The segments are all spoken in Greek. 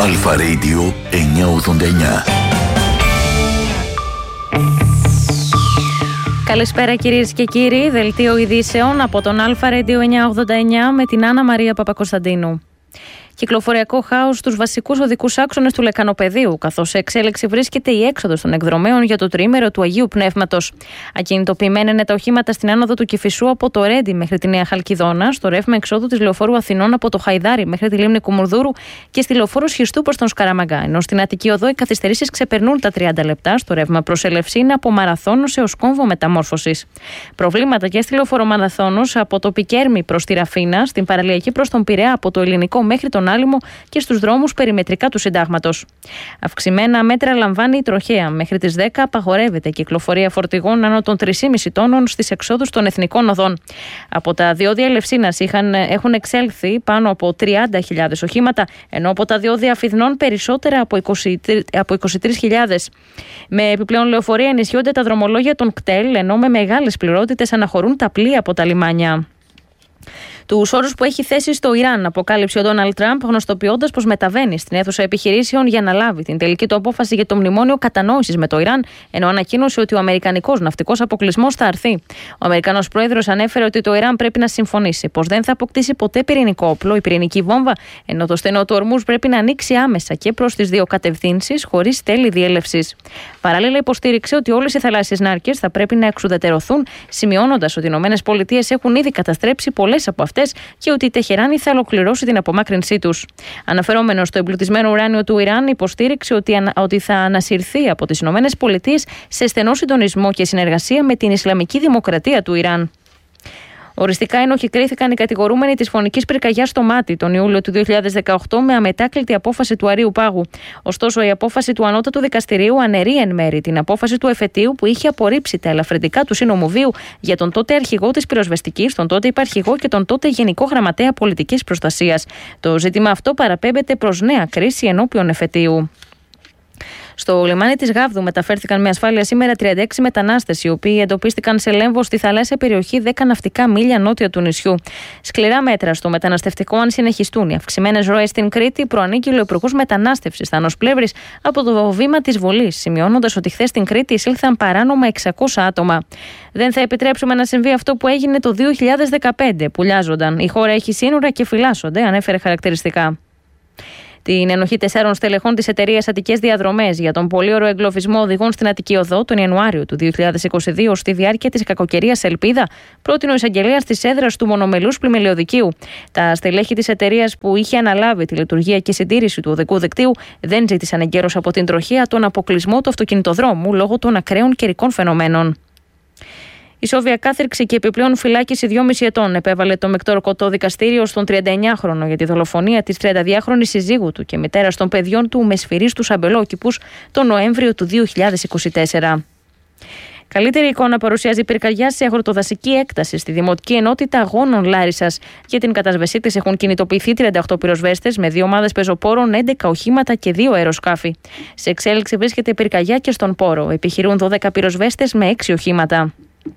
Αλφα Radio 989. Καλησπέρα κυρίες και κύριοι, δελτίο ειδήσεων από τον Αλφα Radio 989 με την Άννα Μαρία Παπακοσταντίνου. Κυκλοφοριακό χάος στους βασικούς οδικούς άξονες του Λεκανοπεδίου, καθώς σε εξέλιξη βρίσκεται η έξοδος των εκδρομέων για το τριήμερο του Αγίου Πνεύματος. Ακινητοποιημένα είναι τα οχήματα στην άνοδο του Κηφισού από το Ρέντι μέχρι τη Νέα Χαλκιδόνα, στο ρεύμα εξόδου της λεωφόρου Αθηνών από το Χαϊδάρι μέχρι τη λίμνη Κουμουρδούρου και στη λεωφόρο Σχιστού προς τον Σκαραμαγκά. Ενώ στην Αττική Οδό οι καθυστερήσεις ξεπερνούν τα 30 λεπτά, στο ρεύμα προς Ελευσίνα από Μαραθώνος έως Κόμβο Μεταμόρφωσης. Προβλήματα και στη λεωφόρο Μαραθώνος από το Πικέρμι προς τη Ραφίνα, στην παραλιακή προς τον Πειραιά από το Ελληνικό μέχρι τον Άλυμο και στους δρόμους περιμετρικά του Συντάγματος. Αυξημένα μέτρα λαμβάνει η τροχέα. Μέχρι τις 10 απαγορεύεται η κυκλοφορία φορτηγών άνω των 3,5 τόνων στις εξόδους των εθνικών οδών. Από τα διόδια Ελευσίνας έχουν εξέλθει πάνω από 30.000 οχήματα, ενώ από τα διόδια Αφιδνών περισσότερα από 23.000. Με επιπλέον λεωφορεία ενισχύονται τα δρομολόγια των κτέλ, ενώ με μεγάλες πληρότητες αναχωρούν τα πλοία από τα λιμάνια. Τους όρους που έχει θέσει στο Ιράν, αποκάλυψε ο Ντόναλντ Τραμπ, γνωστοποιώντας πως μεταβαίνει στην αίθουσα επιχειρήσεων για να λάβει την τελική του απόφαση για το μνημόνιο κατανόησης με το Ιράν, ενώ ανακοίνωσε ότι ο αμερικανικός ναυτικός αποκλεισμός θα αρθεί. Ο Αμερικανός πρόεδρος ανέφερε ότι το Ιράν πρέπει να συμφωνήσει πως δεν θα αποκτήσει ποτέ πυρηνικό όπλο ή πυρηνική βόμβα, ενώ το στενό του Ορμούζ πρέπει να ανοίξει άμεσα και προς τις δύο κατευθύνσεις, χωρίς τέλη διέλευσης. Παράλληλα, υποστήριξε ότι όλες οι θαλάσσιες νάρκες θα πρέπει να εξουδετερωθούν, σημειώνοντας ότι οι ΗΠΑ έχουν ήδη καταστρέψει πολλές από αυτές και ότι η Τεχεράνη θα ολοκληρώσει την απομάκρυνσή τους. Αναφερόμενος στο εμπλουτισμένο ουράνιο του Ιράν, υποστήριξε ότι θα ανασυρθεί από τις ΗΠΑ σε στενό συντονισμό και συνεργασία με την Ισλαμική Δημοκρατία του Ιράν. Οριστικά ένοχοι κρίθηκαν οι κατηγορούμενοι της φωνικής πυρκαγιάς στο Μάτι τον Ιούλιο του 2018 με αμετάκλητη απόφαση του Αρείου Πάγου. Ωστόσο, η απόφαση του Ανώτατου Δικαστηρίου αναιρεί εν μέρη την απόφαση του εφετείου που είχε απορρίψει τα ελαφρυντικά του Σύνομου Βίου για τον τότε αρχηγό της πυροσβεστικής, τον τότε υπαρχηγό και τον τότε Γενικό Γραμματέα Πολιτικής Προστασίας. Το ζήτημα αυτό παραπέμπεται προς νέα κρίση ενώπιον εφετείου. Στο λιμάνι της Γάβδου μεταφέρθηκαν με ασφάλεια σήμερα 36 μετανάστες, οι οποίοι εντοπίστηκαν σε λέμβο στη θαλάσσια περιοχή 10 ναυτικά μίλια νότια του νησιού. Σκληρά μέτρα στο μεταναστευτικό αν συνεχιστούν οι αυξημένες ροές στην Κρήτη, προανήγγειλε ο Υπουργός Μετανάστευσης Θάνος Πλεύρης από το βήμα της Βολής, σημειώνοντας ότι χθες στην Κρήτη εισήλθαν παράνομα 600 άτομα. Δεν θα επιτρέψουμε να συμβεί αυτό που έγινε το 2015, που λιάζονταν. Η χώρα έχει σύνορα και φυλάσσονται, ανέφερε χαρακτηριστικά. Την ενοχή 4 στελεχών της εταιρείας Αττικές Διαδρομές για τον πολύωρο εγκλωβισμό οδηγών στην Αττική Οδό τον Ιανουάριο του 2022 στη διάρκεια της κακοκαιρίας Ελπίδα, πρότεινε ο εισαγγελέας της έδρας του μονομελούς πλημελιωδικίου. Τα στελέχη της εταιρείας που είχε αναλάβει τη λειτουργία και συντήρηση του οδικού δικτύου δεν ζήτησαν εγκαίρως από την τροχέα τον αποκλεισμό του αυτοκινητοδρόμου λόγω των ακραίων καιρικών φαινομένων. Ισόβια κάθριξη και επιπλέον φυλάκιση 2,5 ετών επέβαλε το Μεκτορκωτό Δικαστήριο στον 39χρονο για τη δολοφονία της 32χρονης συζύγου του και μητέρας των παιδιών του με σφυρί στους αμπελόκηπους τον Νοέμβριο του 2024. Καλύτερη εικόνα παρουσιάζει η πυρκαγιά σε αγροτοδασική έκταση στη Δημοτική Ενότητα Αγώνων Λάρισσας. Για την κατασβεσή της έχουν κινητοποιηθεί 38 πυροσβέστες με 2 ομάδες πεζοπόρων, 11 οχήματα και 2 αεροσκάφη. Σε εξέλιξη βρίσκεται η πυρκαγιά και στον Πόρο. Επιχειρούν 12 πυροσβέστες με 6 οχήματα.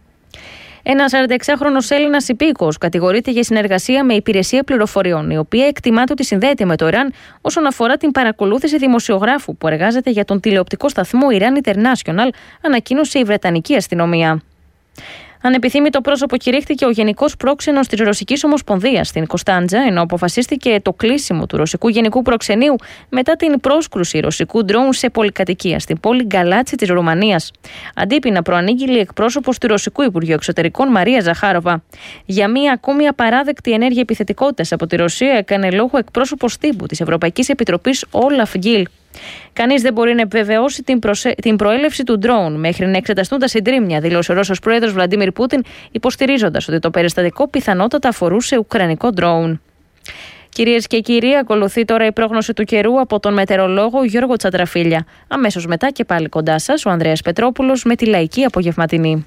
Ένας 46χρονος Έλληνας υπήκοος κατηγορείται για συνεργασία με υπηρεσία πληροφοριών, η οποία εκτιμάται ότι συνδέεται με το Ιράν όσον αφορά την παρακολούθηση δημοσιογράφου που εργάζεται για τον τηλεοπτικό σταθμό Iran International, ανακοίνωσε η Βρετανική αστυνομία. Ανεπιθύμητο πρόσωπο κηρύχθηκε ο Γενικός Πρόξενος της Ρωσικής Ομοσπονδίας στην Κωνσταντζα, ενώ αποφασίστηκε το κλείσιμο του Ρωσικού Γενικού Προξενείου μετά την πρόσκρουση ρωσικού ντρόουν σε πολυκατοικία στην πόλη Γκαλάτσι της Ρουμανίας. Αντίπεινα προανήγγειλε η εκπρόσωπος του Ρωσικού Υπουργείου Εξωτερικών Μαρία Ζαχάροβα. Για μία ακόμη απαράδεκτη ενέργεια επιθετικότητας από τη Ρωσία έκανε λόγο εκπρόσωπος τύπου της Ευρωπαϊκής Επιτροπής Όλαφ Γκίλ. Κανείς δεν μπορεί να επιβεβαιώσει την προέλευση του ντρόουν μέχρι να εξεταστούν τα συντρίμμια, δήλωσε ο Ρώσος πρόεδρος Βλαντίμιρ Πούτιν, υποστηρίζοντας ότι το περιστατικό πιθανότατα αφορούσε ουκρανικό ντρόουν. Κυρίες και κύριοι, ακολουθεί τώρα η πρόγνωση του καιρού από τον μετεωρολόγο Γιώργο Τσαντραφίλια. Αμέσως μετά και πάλι κοντά σας ο Ανδρέας Πετρόπουλος με τη λαϊκή απογευματινή.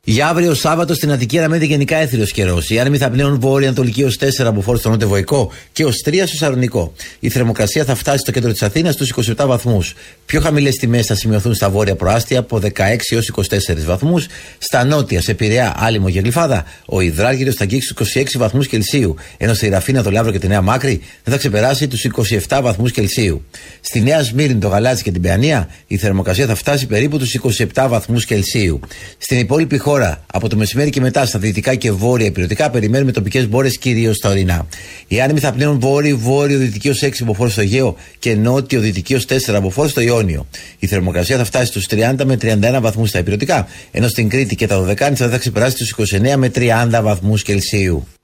Για αύριο Σάββατο στην Αττική αναμένεται γενικά έθριος καιρός. Οι άνεμοι θα πνέουν βόρεια-ανατολική ως 4 από φόρ στο νότιο-βοϊκό και ως 3 στο Σαρονικό. Η θερμοκρασία θα φτάσει στο κέντρο της Αθήνας στους 27 βαθμούς. Πιο χαμηλές τιμές θα σημειωθούν στα βόρεια προάστια από 16 έως 24 βαθμούς. Στα νότια, σε Πειραιά, Άλυμο και Γλυφάδα, ο υδράργυρος θα αγγίξει τους 26 βαθμούς Κελσίου. Ενώ στη Ραφίνα, το Λαύρο και τη Νέα Μάκρη δεν θα ξεπεράσει τους 27 βαθμούς Κελσίου. Στη Νέα Σμύρνη, το Γαλάτσι και την Παιανία, η θερμοκρασία θα φτάσει περίπου τους 27 βαθμούς Κελσίου. Στην υπόλοιπη χώρα, από το μεσημέρι και μετά, στα δυτικά και βόρεια ηπειρωτικά, περιμένουμε τοπικές μπόρες κυρίως στα ορεινά. Οι άνεμοι θα πνέουν βόρειο-δυτική ως 6 από φόρ στο Αιγαίο και νότιο-δυτική ως 4 από φόρ στο Ιόνιο. Η θερμοκρασία θα φτάσει στους 30 με 31 βαθμούς στα ηπειρωτικά, ενώ στην Κρήτη και τα Δωδεκάνησα θα ξεπεράσει τους 29 με 30 βαθμούς Κελσίου.